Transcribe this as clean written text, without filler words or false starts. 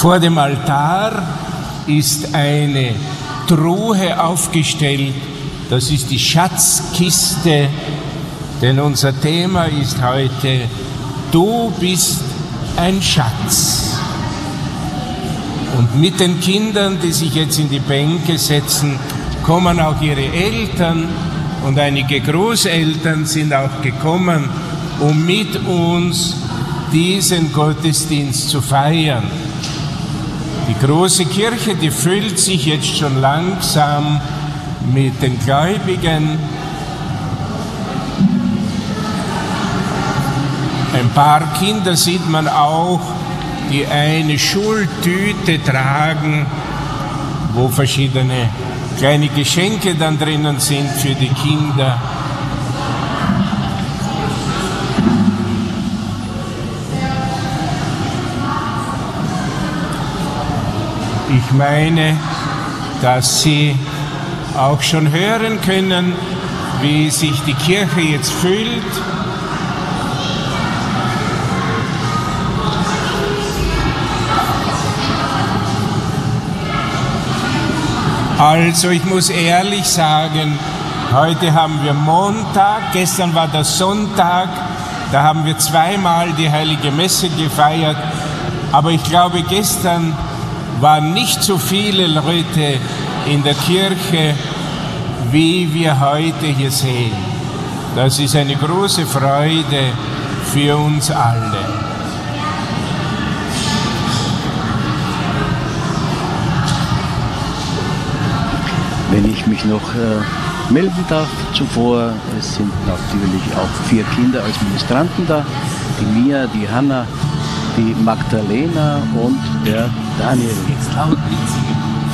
Vor dem Altar ist eine Truhe aufgestellt. Das ist die Schatzkiste, denn unser Thema ist heute: Du bist ein Schatz. Und mit den Kindern, die sich jetzt in die Bänke setzen, kommen auch ihre Eltern, und einige Großeltern sind auch gekommen, um mit uns diesen Gottesdienst zu feiern. Die große Kirche, die füllt sich jetzt schon langsam mit den Gläubigen. Ein paar Kinder sieht man auch, die eine Schultüte tragen, wo verschiedene kleine Geschenke dann drinnen sind für die Kinder. Ich meine, dass Sie auch schon hören können, wie sich die Kirche jetzt füllt. Also ich muss ehrlich sagen, heute haben wir Montag, gestern war der Sonntag, da haben wir zweimal die Heilige Messe gefeiert, aber ich glaube, gestern waren nicht so viele Leute in der Kirche, wie wir heute hier sehen. Das ist eine große Freude für uns alle. Wenn ich mich noch melden darf zuvor, es sind natürlich auch 4 Kinder als Ministranten da, die Mia, die Hanna, die Magdalena und der Daniel.